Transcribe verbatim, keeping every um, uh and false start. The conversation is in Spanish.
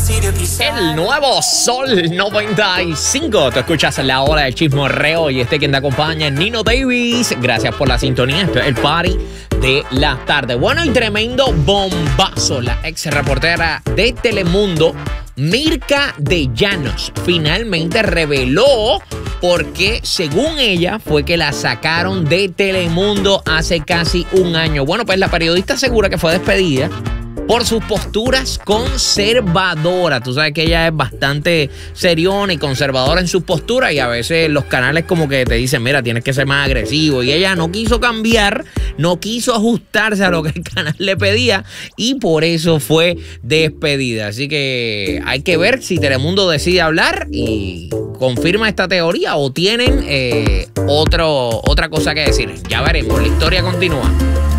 El nuevo Sol noventa y cinco. Tú escuchas la hora del chismorreo y este quien te acompaña, Nino Davis. Gracias por la sintonía. Esto es el party de la tarde. Bueno, y tremendo bombazo. La ex reportera de Telemundo, Mirka de Llanos, finalmente reveló por qué, según ella, fue que la sacaron de Telemundo hace casi un año. Bueno, pues la periodista asegura que fue despedida por sus posturas conservadoras. Tú sabes que ella es bastante seriona y conservadora en sus posturas y a veces los canales como que te dicen, mira, tienes que ser más agresivo. Y ella no quiso cambiar, no quiso ajustarse a lo que el canal le pedía y por eso fue despedida. Así que hay que ver si Telemundo decide hablar y confirma esta teoría o tienen eh, otro, otra cosa que decir. Ya veremos, la historia continúa.